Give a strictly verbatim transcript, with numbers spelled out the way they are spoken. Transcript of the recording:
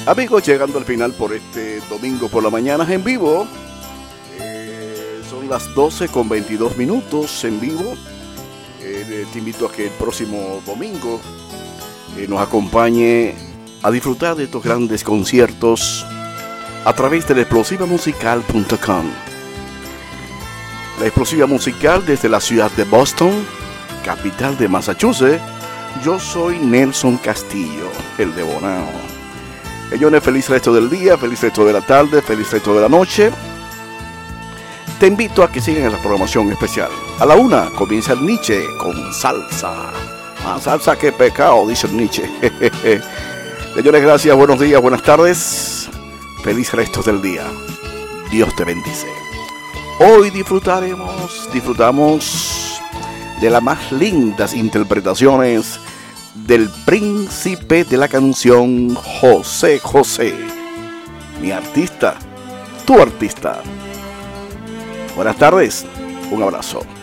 Amigos, llegando al final por este domingo por la mañana en vivo. Eh, son las doce con veintidós minutos en vivo. Eh, te invito a que el próximo domingo eh, nos acompañe a disfrutar de estos grandes conciertos a través de la explosiva musical punto com. La Explosiva Musical desde la ciudad de Boston, capital de Massachusetts. Yo soy Nelson Castillo, el de Bonao. Señores, feliz resto del día, feliz resto de la tarde, feliz resto de la noche. Te invito a que sigan la programación especial. A la una comienza el Nietzsche con salsa. Más salsa que pecado, dice el Nietzsche. Señores, gracias, buenos días, buenas tardes. Feliz resto del día. Dios te bendice. Hoy disfrutaremos, disfrutamos de las más lindas interpretaciones del príncipe de la canción, José José. Mi artista, tu artista. Buenas tardes, un abrazo.